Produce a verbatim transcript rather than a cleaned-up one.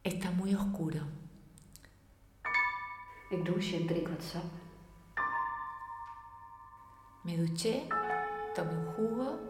Está muy oscuro. Ik douche en drink wat sap. Me duché, tomé un jugo